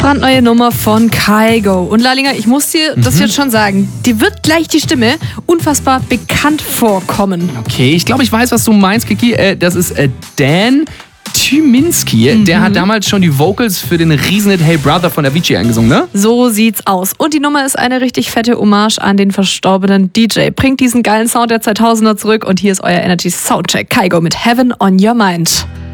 brandneue Nummer von Kygo. Und Lalinger, ich muss dir das jetzt schon sagen, dir wird gleich die Stimme unfassbar bekannt vorkommen. Okay, ich glaube, ich weiß, was du meinst, Kiki. Das ist Dan Tyminski. Der hat damals schon die Vocals für den Riesenhit Hey Brother von Avicii eingesungen, ne? So sieht's aus. Und die Nummer ist eine richtig fette Hommage an den verstorbenen DJ. Bringt diesen geilen Sound der 2000er zurück und hier ist euer Energy Soundcheck. Kygo mit Heaven on Your Mind.